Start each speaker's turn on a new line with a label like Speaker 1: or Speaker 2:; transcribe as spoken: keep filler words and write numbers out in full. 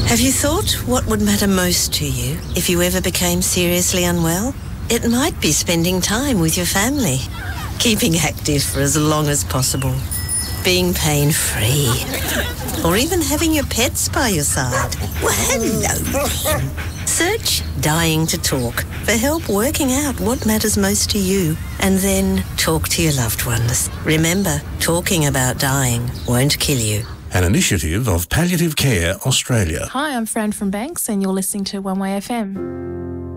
Speaker 1: Have you thought what would matter most to you if you ever became seriously unwell? It might be spending time with your family, keeping active for as long as possible, being pain-free, or even having your pets by your side. Well, hello. Search Dying to Talk for help working out what matters most to you, and then talk to your loved ones. Remember, talking about dying won't kill you.
Speaker 2: An initiative of Palliative Care Australia.
Speaker 3: Hi, I'm Fran from Banks and you're listening to One Way F M.